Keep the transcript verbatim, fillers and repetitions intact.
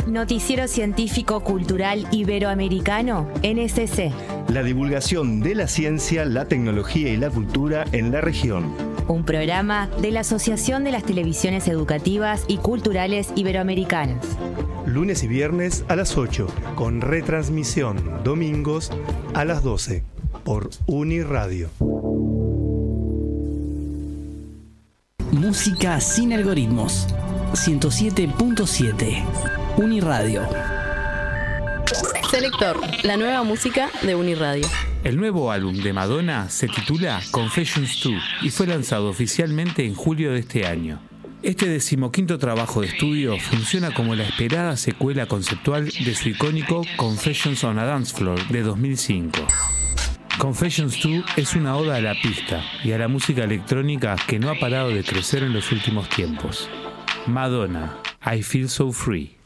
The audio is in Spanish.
Noticiero Científico Cultural Iberoamericano, N S C. La divulgación de la ciencia, la tecnología y la cultura en la región. Un programa de la Asociación de las Televisiones Educativas y Culturales Iberoamericanas. Lunes y viernes a las ocho, con retransmisión domingos a las doce, por Uniradio. Música sin algoritmos. ciento siete punto siete. Uniradio. Selector, la nueva música de Uniradio. El nuevo álbum de Madonna se titula Confessions dos y fue lanzado oficialmente en julio de este año. Este decimoquinto trabajo de estudio funciona como la esperada secuela conceptual de su icónico Confessions on a Dance Floor de dos mil cinco. Confessions dos es una oda a la pista y a la música electrónica que no ha parado de crecer en los últimos tiempos. Madonna, I Feel So Free.